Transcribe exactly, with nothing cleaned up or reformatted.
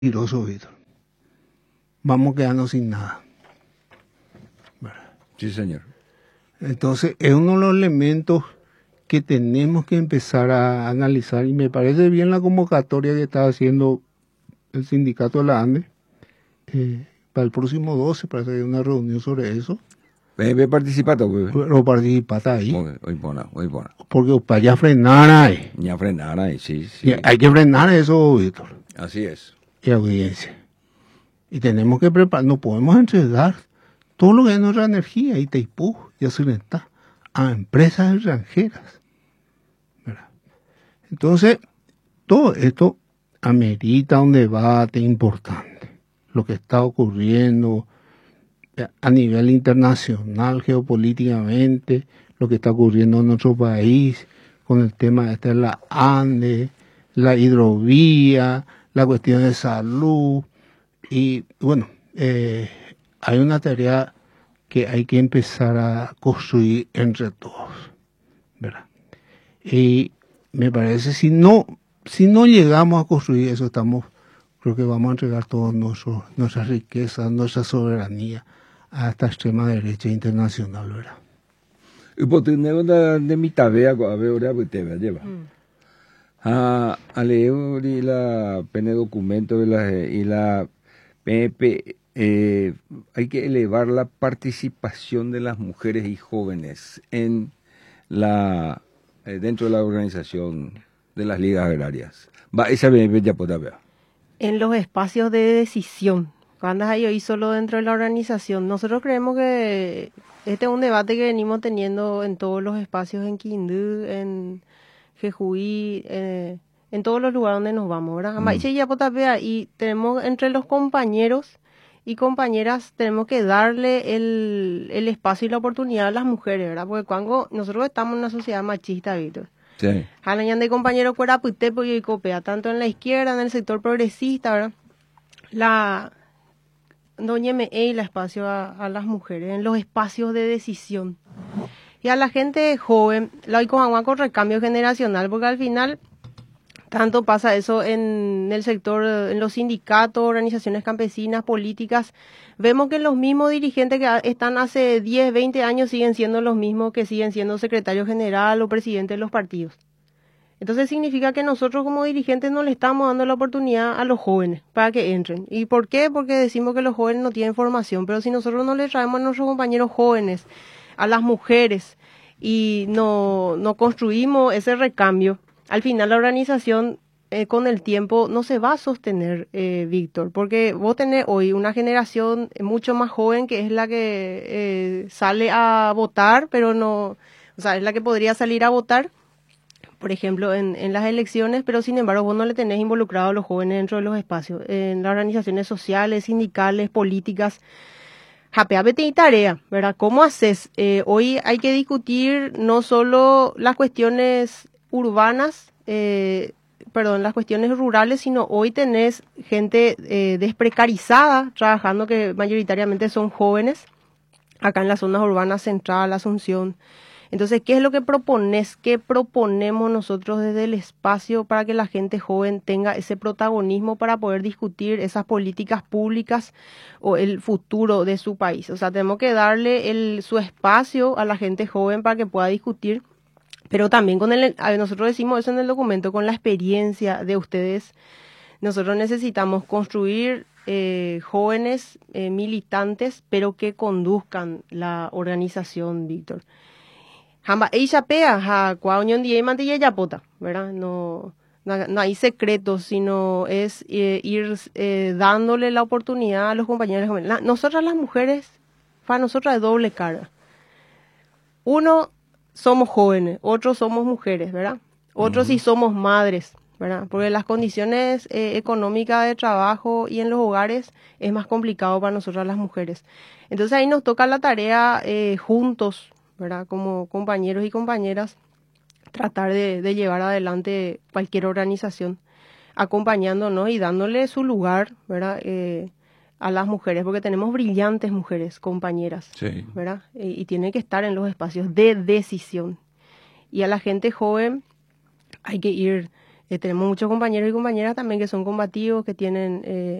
peligroso, Víctor. Vamos quedando sin nada. ¿Verdad? Sí, señor. Entonces, es uno de los elementos que tenemos que empezar a analizar, y me parece bien la convocatoria que está haciendo el sindicato de la ANDE. Eh, para el próximo doce, parece que hay una reunión sobre eso. Ve participando, pues. Pero participata ahí. Hoy buena, hoy buena. Porque para ya frenar ahí. Ya frenar ahí, sí, sí. Y hay que frenar eso, Víctor. Así es. Y audiencia. Y tenemos que preparar, no podemos entregar todo lo que es nuestra energía, y Itaipú, y Asunetá, a empresas extranjeras. ¿Verdad? Entonces, todo esto amerita un debate importante. Lo que está ocurriendo a nivel internacional, geopolíticamente, lo que está ocurriendo en nuestro país, con el tema este de la ANDE, la hidrovía, la cuestión de salud. Y bueno, eh, hay una tarea que hay que empezar a construir entre todos, ¿verdad? Y me parece, si no, si no llegamos a construir eso, estamos, creo que vamos a entregar todas nuestras riquezas, nuestra soberanía a esta extrema derecha internacional, ¿verdad? Y por tener de mi tabea, a ver, ahora pues te lleva. A leer la pene documento y la, y la P P, eh, hay que elevar la participación de las mujeres y jóvenes en la eh, dentro de la organización de las ligas agrarias. Va, esa P P ya puede ver. En los espacios de decisión, cuando hay hoy solo dentro de la organización, nosotros creemos que este es un debate que venimos teniendo en todos los espacios, en Quindú, en Jejuí, eh, en todos los lugares donde nos vamos, ¿verdad? Mm. Y tenemos entre los compañeros y compañeras, tenemos que darle el, el espacio y la oportunidad a las mujeres, ¿verdad? Porque cuando nosotros estamos en una sociedad machista, Víctor. Sí. Halañan de compañeros fuera puitepo y copia, tanto en la izquierda, en el sector progresista, ¿verdad? La doña me el espacio a, a las mujeres, en los espacios de decisión. Y a la gente joven, la hay con con recambio generacional, porque al final tanto pasa eso en el sector, en los sindicatos, organizaciones campesinas, políticas. Vemos que los mismos dirigentes que están hace diez, veinte años siguen siendo los mismos que siguen siendo secretario general o presidente de los partidos. Entonces significa que nosotros como dirigentes no le estamos dando la oportunidad a los jóvenes para que entren. ¿Y por qué? Porque decimos que los jóvenes no tienen formación, pero si nosotros no les traemos a nuestros compañeros jóvenes, a las mujeres, y no, no construimos ese recambio, al final la organización eh, con el tiempo no se va a sostener, eh, Víctor, porque vos tenés hoy una generación mucho más joven que es la que eh, sale a votar, pero no, o sea, es la que podría salir a votar, por ejemplo, en, en las elecciones, pero sin embargo vos no le tenés involucrado a los jóvenes dentro de los espacios, en las organizaciones sociales, sindicales, políticas. Japeabete y tarea, ¿verdad? ¿Cómo haces? Eh, hoy hay que discutir no solo las cuestiones urbanas, eh, perdón, las cuestiones rurales, sino hoy tenés gente eh, desprecarizada trabajando, que mayoritariamente son jóvenes, acá en las zonas urbanas Central, Asunción. Entonces, ¿qué es lo que propones? ¿Qué proponemos nosotros desde el espacio para que la gente joven tenga ese protagonismo para poder discutir esas políticas públicas o el futuro de su país? O sea, tenemos que darle el, su espacio a la gente joven para que pueda discutir, pero también con el, nosotros decimos eso en el documento, con la experiencia de ustedes. Nosotros necesitamos construir eh, jóvenes eh, militantes, pero que conduzcan la organización, Víctor. Jamba ella pea ja cuañón die mantilla ya pota, ¿verdad? No, no no hay secretos, sino es eh, ir eh, dándole la oportunidad a los compañeros jóvenes. La, nosotras las mujeres, para nosotras es doble cara. Uno, somos jóvenes, otros somos mujeres, ¿verdad? Otros uh-huh. sí somos madres, ¿verdad? Porque las condiciones eh, económicas de trabajo y en los hogares es más complicado para nosotras las mujeres. Entonces ahí nos toca la tarea eh, juntos, ¿verdad? Como compañeros y compañeras, tratar de, de llevar adelante cualquier organización, acompañándonos y dándole su lugar, ¿verdad? Eh, a las mujeres, porque tenemos brillantes mujeres, compañeras, sí. ¿verdad? Y, y tienen que estar en los espacios de decisión. Y a la gente joven hay que ir Eh, tenemos muchos compañeros y compañeras también que son combativos, que tienen... Eh,